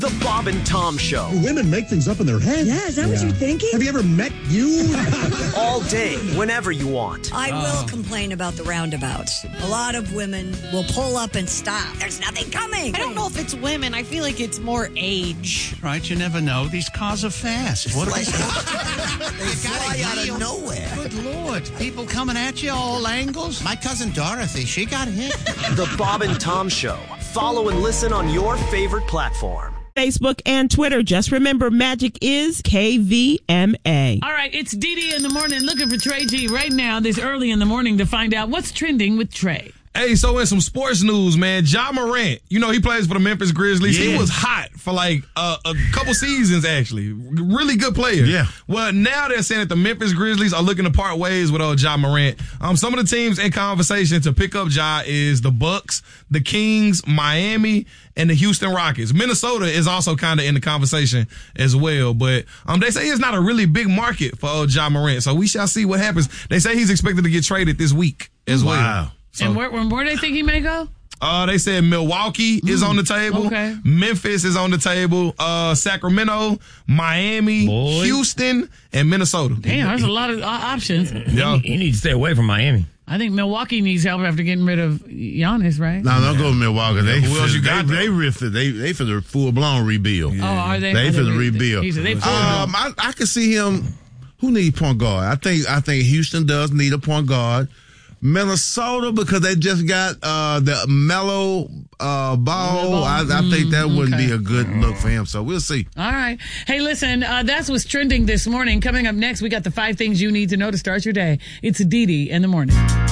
The Bob and Tom Show. Women make things up in their head. Yeah, is that what you're thinking? Have you ever met you? All day, whenever you want. I will complain about the roundabouts. A lot of women will pull up and stop. There's nothing coming. I don't know if it's women. I feel like it's more age. Right, you never know. These cars are fast. What They fly out of nowhere. Good Lord. People coming at you all angles. My cousin Dorothy, she got hit. The Bob and Tom Show. Follow and listen on your favorite platform. Facebook and Twitter. Just remember, magic is KVMA. All right, it's Dee in the morning looking for Trey G right now this early in the morning to find out what's trending with Trey. Hey, so in some sports news, man, Ja Morant, you know, he plays for the Memphis Grizzlies. Yeah. He was hot for like a couple seasons, actually. Really good player. Yeah. Well, now they're saying that the Memphis Grizzlies are looking to part ways with Ja Morant. Some of the teams in conversation to pick up Ja is the Bucks, the Kings, Miami, and the Houston Rockets. Minnesota is also kind of in the conversation as well. But they say it's not a really big market for Ja Morant. So we shall see what happens. They say he's expected to get traded this week as well. So, and where do they think he may go? They said Milwaukee is on the table. Okay. Memphis is on the table. Sacramento, Miami, Houston, and Minnesota. Damn, there's a lot of options. Yeah. He needs to stay away from Miami. I think Milwaukee needs help after getting rid of Giannis, right? No, don't go to Milwaukee. Who else you got? They for the full blown rebuild. Oh, are they? They for the rebuild. I could see him. Who needs point guard? I think Houston does need a point guard. Minnesota, because they just got the Melo ball. I think that wouldn't be a good look for him. So we'll see. All right. Hey, listen, that's what's trending this morning. Coming up next, we got the 5 things you need to know to start your day. It's Dee in the morning.